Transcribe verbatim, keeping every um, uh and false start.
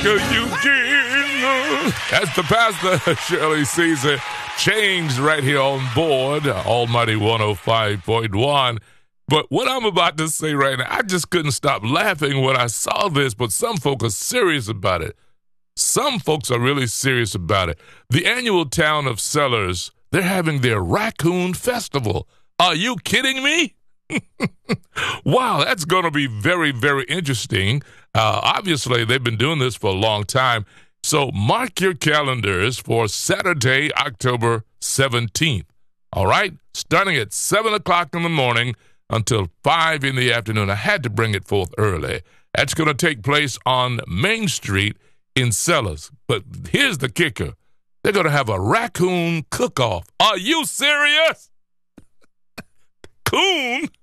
Pastor Eugene. That's the pastor, Shirley Caesar. Changed right here on board, Almighty one oh five point one. But what I'm about to say right now, I just couldn't stop laughing when I saw this, but some folk are serious about it. Some folks are really serious about it. The annual town of Sellers, they're having their Raccoon Festival. Are you kidding me? Wow, that's going to be very, very interesting. Uh, obviously, they've been doing this for a long time. So mark your calendars for Saturday, October seventeenth. All right? Starting at seven o'clock in the morning until five in the afternoon. I had to bring it forth early. That's going to take place on Main Street in Sellers. But here's the kicker. They're going to have a raccoon cook-off. Are you serious? Coon?